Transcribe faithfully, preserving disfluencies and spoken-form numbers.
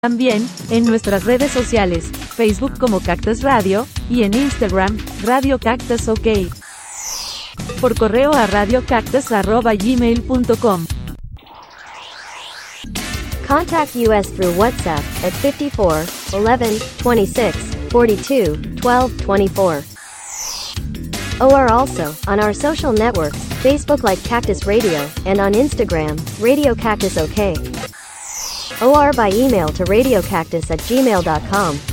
También, en nuestras redes sociales, Facebook como Cactus Radio, y en Instagram, Radio Cactus OK. Por correo a radiocactus arroba gmail punto com. Contact us through WhatsApp at fifty-four, eleven, twenty-six, forty-two, twelve, twenty-four. Or also, on our social networks, Facebook like Cactus Radio, and on Instagram, Radio Cactus OK. Or by email to radiocactus at gmail dot com.